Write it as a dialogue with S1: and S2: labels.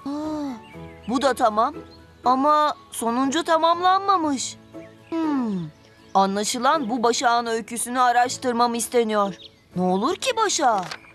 S1: Aa, bu da tamam. Ama sonuncu tamamlanmamış. Anlaşılan bu Başak'ın öyküsünü araştırmam isteniyor. Ne olur ki Başak?